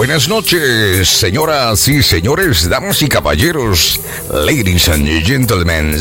Buenas noches, señoras y señores, damas y caballeros, ladies and gentlemen,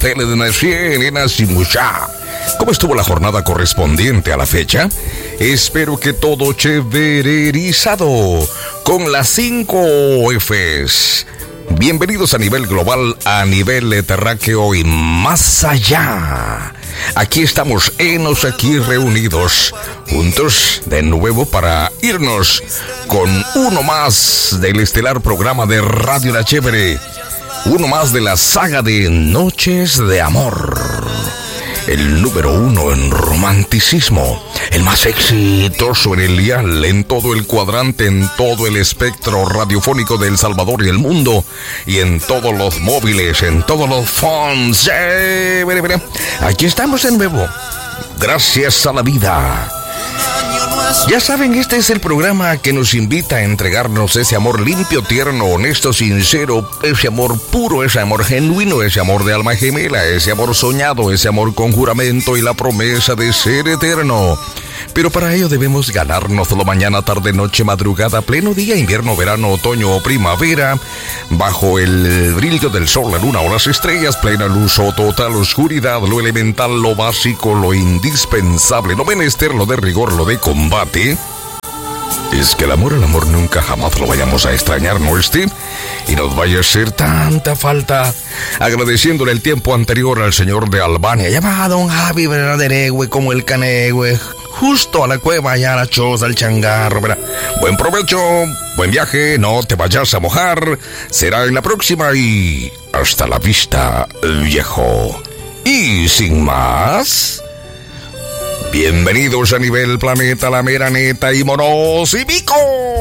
¿cómo estuvo la jornada correspondiente a la fecha? Espero que todo chévererizado con las 5 Fs. Bienvenidos a nivel global, a nivel terráqueo y más allá. Aquí estamos, henos aquí reunidos, juntos de nuevo para irnos con uno más del estelar programa de Radio La Chévere. Uno más de la saga de Noches de Amor. El número 1 en romanticismo, el más exitoso en el dial, en todo el cuadrante, en todo el espectro radiofónico de El Salvador y el mundo, y en todos los móviles, en todos los phones. Aquí estamos de nuevo, gracias a la vida. Ya saben, este es el programa que nos invita a entregarnos ese amor limpio, tierno, honesto, sincero, ese amor puro, ese amor genuino, ese amor de alma gemela, ese amor soñado, ese amor con juramento y la promesa de ser eterno. Pero para ello debemos ganárnoslo mañana, tarde, noche, madrugada, pleno día, invierno, verano, otoño o primavera, bajo el brillo del sol, la luna o las estrellas, plena luz o total oscuridad, lo elemental, lo básico, lo indispensable, lo menester, lo de rigor, lo de combate. Es que el amor nunca jamás lo vayamos a extrañar, ¿no, Steve? Y nos vaya a hacer tanta falta. Agradeciéndole el tiempo anterior al señor de Albania, llamado Don Javi Verdaderegüe, como el Canegüe, justo a la cueva, allá a la choza, al changarro, ¿verdad? Buen provecho, buen viaje, no te vayas a mojar. Será en la próxima y hasta la vista, viejo. Y sin más, bienvenidos a nivel planeta, la mera neta y monos y Vico.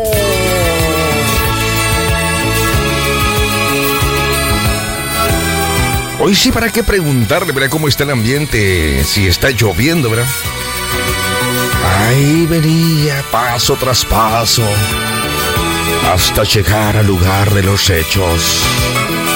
Hoy sí, ¿para qué preguntarle, verdad, cómo está el ambiente? Si está lloviendo, ¿verdad? Ahí venía, paso tras paso, hasta llegar al lugar de los hechos.